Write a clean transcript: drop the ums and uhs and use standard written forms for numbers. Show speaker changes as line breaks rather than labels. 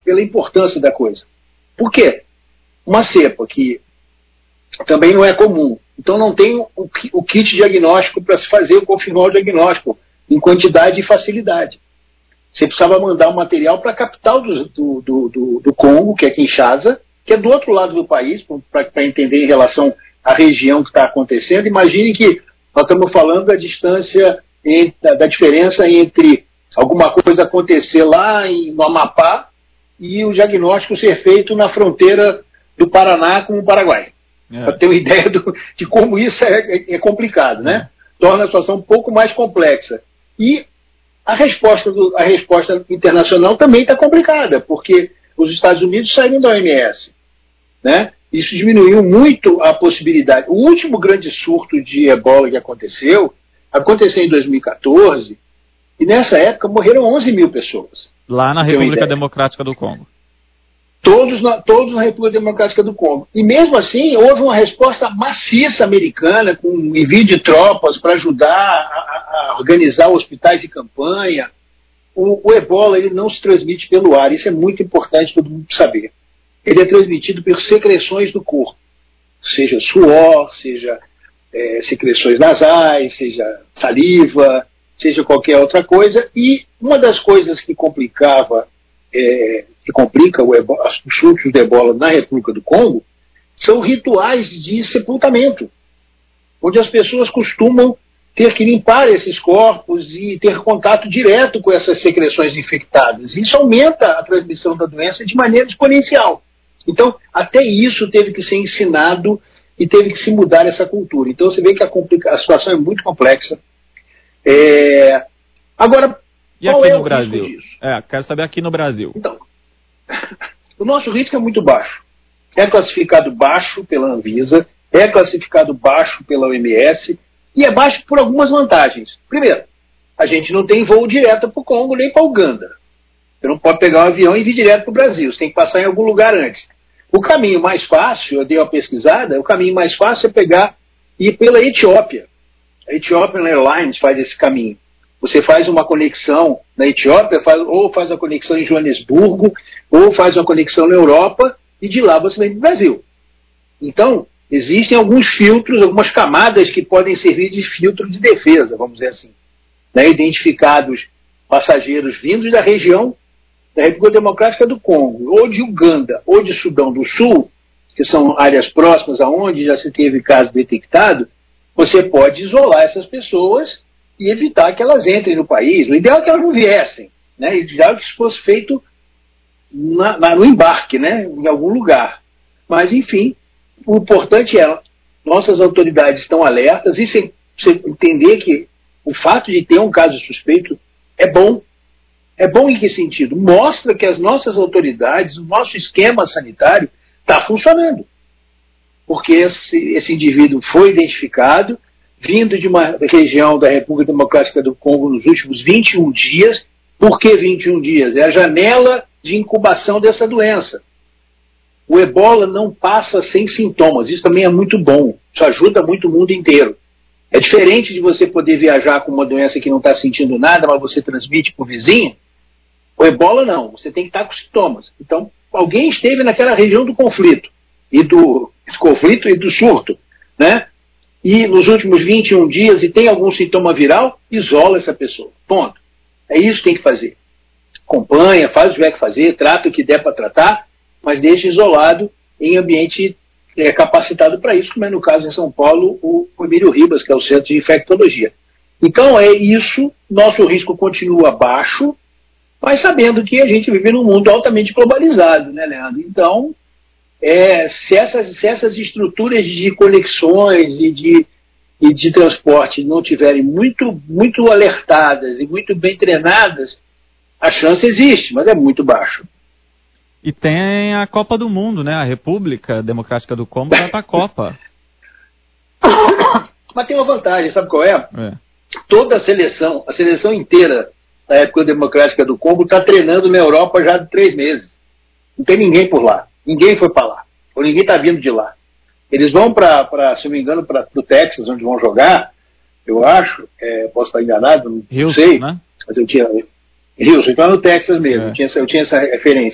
pela importância da coisa. Por quê? Uma cepa que também não é comum. Então não tem o kit diagnóstico para se fazer o confirmar o diagnóstico em quantidade e facilidade. Você precisava mandar o material para a capital do Congo, que é Kinshasa, que é do outro lado do país, para entender em relação à região que está acontecendo. Imagine que nós estamos falando da distância, da diferença entre alguma coisa acontecer lá no Amapá e o diagnóstico ser feito na fronteira do Paraná com o Paraguai. Para ter uma ideia de como isso é complicado, né? Torna a situação um pouco mais complexa. E a resposta internacional também está complicada, porque os Estados Unidos saíram da OMS, né? Isso diminuiu muito a possibilidade. O último grande surto de ebola que aconteceu em 2014, e nessa época morreram 11 mil pessoas.
Lá na República Democrática do Congo.
Todos na República Democrática do Congo. E mesmo assim, houve uma resposta maciça americana, com envio de tropas para ajudar a organizar hospitais de campanha. O ebola ele não se transmite pelo ar, isso é muito importante todo mundo saber. Ele é transmitido por secreções do corpo, seja suor, seja secreções nasais, seja saliva, seja qualquer outra coisa. E uma das coisas que complica os surtos de ebola na República do Congo são rituais de sepultamento, onde as pessoas costumam ter que limpar esses corpos e ter contato direto com essas secreções infectadas. Isso aumenta a transmissão da doença de maneira exponencial. Então, até isso teve que ser ensinado e teve que se mudar essa cultura. Então, você vê que a situação é muito complexa. Agora,
e aqui no Brasil? Quero saber aqui no Brasil.
Então, o nosso risco é muito baixo. É classificado baixo pela Anvisa, é classificado baixo pela OMS, e é baixo por algumas vantagens. Primeiro, a gente não tem voo direto para o Congo nem para Uganda. Você não pode pegar um avião e vir direto para o Brasil, você tem que passar em algum lugar antes. O caminho mais fácil, eu dei uma pesquisada, o caminho mais fácil é ir pela Etiópia. A Ethiopian Airlines faz esse caminho. Você faz uma conexão na Etiópia, ou faz uma conexão em Joanesburgo, ou faz uma conexão na Europa, e de lá você vem para o Brasil. Então, existem alguns filtros, algumas camadas que podem servir de filtro de defesa, vamos dizer assim. Né? Identificados passageiros vindos da região da República Democrática do Congo, ou de Uganda, ou de Sudão do Sul, que são áreas próximas aonde já se teve caso detectado, você pode isolar essas pessoas e evitar que elas entrem no país. O ideal é que elas não viessem, né? O ideal é que isso fosse feito no embarque, né? Em algum lugar. Mas, enfim, o importante é nossas autoridades estão alertas e você entender que o fato de ter um caso suspeito é bom. É bom em que sentido? Mostra que as nossas autoridades, o nosso esquema sanitário está funcionando. Porque esse indivíduo foi identificado, vindo de uma região da República Democrática do Congo nos últimos 21 dias. Por que 21 dias? É a janela de incubação dessa doença. O ebola não passa sem sintomas. Isso também é muito bom. Isso ajuda muito o mundo inteiro. É diferente de você poder viajar com uma doença que não está sentindo nada, mas você transmite para o vizinho. O ebola não. Você tem que estar com sintomas. Então, alguém esteve naquela região do conflito e do surto, né? E nos últimos 21 dias, e tem algum sintoma viral, isola essa pessoa. Ponto. É isso que tem que fazer. Acompanha, faz o que tiver que fazer, trata o que der para tratar, mas deixa isolado em ambiente capacitado para isso, como é no caso em São Paulo, o Emílio Ribas, que é o Centro de Infectologia. Então é isso, nosso risco continua baixo, mas sabendo que a gente vive num mundo altamente globalizado, né, Leandro? Então, se essas estruturas de conexões e de transporte não tiverem muito, muito alertadas e muito bem treinadas, a chance existe, mas é muito baixo.
E tem a Copa do Mundo, né? A República Democrática do Congo vai para a Copa.
Mas tem uma vantagem, sabe qual é? Toda a seleção inteira da República Democrática do Congo está treinando na Europa já há 3 meses. Não tem ninguém por lá. Ninguém foi para lá. Ou ninguém está vindo de lá. Eles vão se não me engano, para o Texas, onde vão jogar, eu acho, posso estar enganado, não sei, né? Mas eu tinha... Houston, então é no Texas mesmo, eu tinha essa referência.